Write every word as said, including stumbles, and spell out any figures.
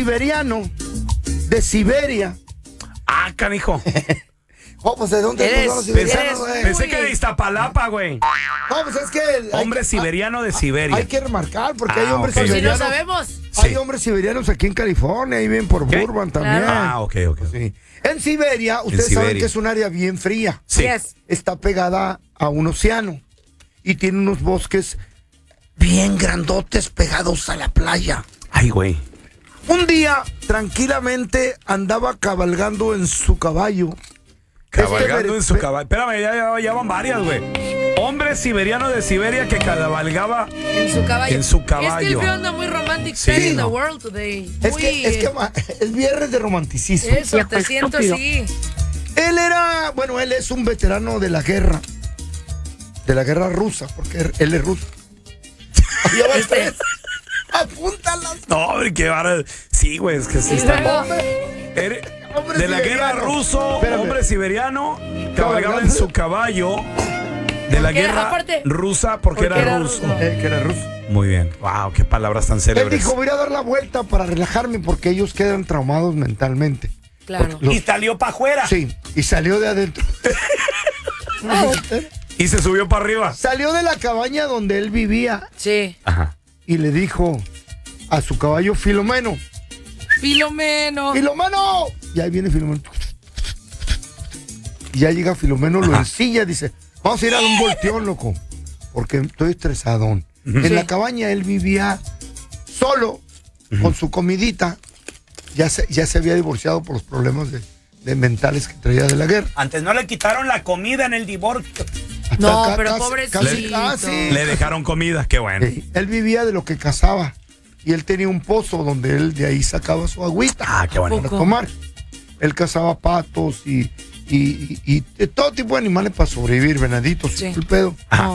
siberiano de Siberia. Ah, canijo. Oh, pues ¿de dónde Eres, son los siberianos, eres, güey? Pensé que de Iztapalapa, güey. No, pues es que... el- hay Hombre que- siberiano de Siberia. Hay que remarcar, porque Ah, hay hombres ok. Por si no siberianos. sabemos. Hay Sí. hombres siberianos aquí en California, ahí vienen por ¿Qué? Burbank también. Ah, ok, ok. Sí. En Siberia, ustedes Siberia. saben que es un área bien fría. Sí. Yes. Está pegada a un océano y tiene unos bosques bien grandotes pegados a la playa. Ay, güey. Un día, tranquilamente, andaba cabalgando en su caballo. Cabalgando Este en su ver- caballo. Espérame, ya, ya, ya van varias, güey. Hombre siberiano de Siberia que cabalgaba. En su caballo. En su Es que caballo. el video anda muy romantic Sí, sí, in no. the world today. Es Muy, que, es que ma- es viernes de romanticismo. Eso, te siento así. Él era, bueno, él es un veterano de la guerra. De la guerra rusa, porque él es ruso. Ya van Este. tres. Apúntalas. No, hombre, qué vara. Sí, güey, es que sí Y está. luego, Eres- Hombre de la guerra siberiano. ruso, Espérame. hombre siberiano, cabalgaba en Cabalgando. su caballo. De la Porque, guerra aparte, rusa porque, porque era, era ruso. ruso. Eh, que era ruso. Muy bien. Wow, qué palabras tan Él célebres. dijo, voy a dar la vuelta para relajarme porque ellos quedan traumados mentalmente. claro. Los- Y salió para afuera. Sí, y salió de adentro. Y se subió para arriba. Salió de la cabaña donde él vivía Sí. Ajá. y le dijo a su caballo Filomeno, Filomeno. ¡Filomeno! Y ahí viene Filomeno. Y ya llega Filomeno, lo ensilla, dice, vamos a ir a un volteón, loco, porque estoy estresadón. En Sí. la cabaña él vivía solo, con su comidita. Ya se, ya se había divorciado por los problemas de, de mentales que traía de la guerra. Antes no le quitaron la comida en el divorcio. No, Hasta pero casi- pobrecito. casi- casi. Le dejaron comida, qué bueno. Sí, él vivía de lo que cazaba y él tenía un pozo donde él de ahí sacaba su agüita Ah, qué bueno. para Poco. tomar. Él cazaba patos y, y, y- y todo tipo de animales para sobrevivir, venaditos, Sí. el pedo. Ajá.